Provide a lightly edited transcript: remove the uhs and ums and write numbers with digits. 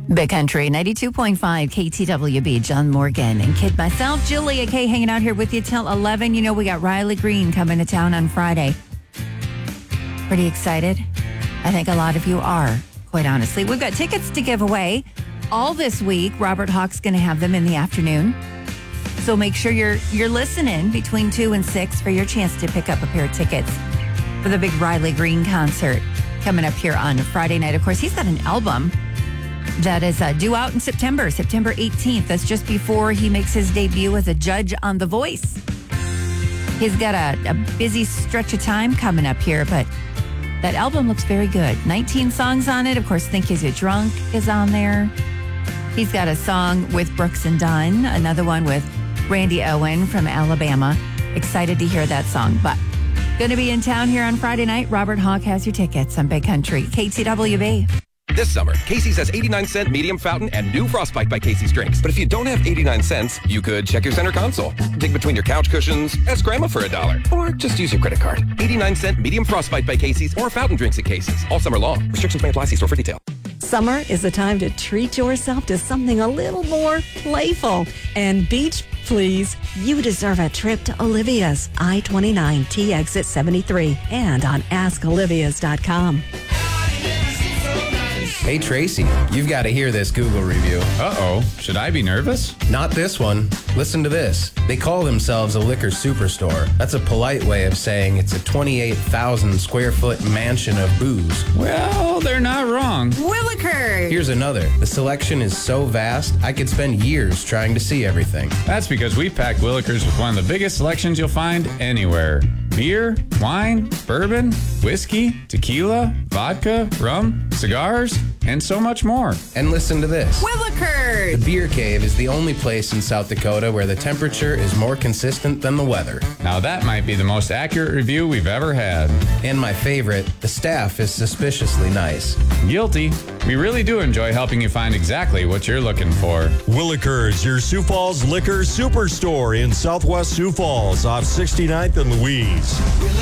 Big Country 92.5 KTWB, John Morgan and kid myself, Julia K, hanging out here with you till 11. You know, we got Riley Green coming to town on Friday. Pretty excited? I think a lot of you are, quite honestly. We've got tickets to give away all this week. Robert Hawk's going to have them in the afternoon. So make sure you're listening between 2 and 6 for your chance to pick up a pair of tickets for the big Riley Green concert coming up here on Friday night. Of course, he's got an album that is due out in September 18th. That's just before he makes his debut as a judge on The Voice. He's got a busy stretch of time coming up here, but that album looks very good. 19 songs on it. Of course, Think Is You Drunk is on there. He's got a song with Brooks and Dunn, another one with Randy Owen from Alabama. Excited to hear that song, but going to be in town here on Friday night. Robert Hawk has your tickets on Big Country, KTWB. This summer, Casey's has 89-cent medium fountain and new Frostbite by Casey's drinks. But if you don't have 89 cents, you could check your center console, dig between your couch cushions, ask Grandma for $1, or just use your credit card. 89-cent medium Frostbite by Casey's or fountain drinks at Casey's. All summer long. Restrictions may apply. See store for detail. Summer is the time to treat yourself to something a little more playful. And beach, please, you deserve a trip to Olivia's I-29 T exit 73 and on askolivias.com. Hey, Tracy, you've got to hear this Google review. Uh-oh. Should I be nervous? Not this one. Listen to this. They call themselves a liquor superstore. That's a polite way of saying it's a 28,000 square foot mansion of booze. Well, they're not wrong. Willikers! Here's another. The selection is so vast, I could spend years trying to see everything. That's because we packed Willikers with one of the biggest selections you'll find anywhere. Beer, wine, bourbon, whiskey, tequila, vodka, rum, cigars, and so much more. And listen to this. Willikers! The Beer Cave is the only place in South Dakota where the temperature is more consistent than the weather. Now that might be the most accurate review we've ever had. And my favorite, the staff is suspiciously nice. Guilty. We really do enjoy helping you find exactly what you're looking for. Willikers, your Sioux Falls liquor superstore in Southwest Sioux Falls off 69th and Louise.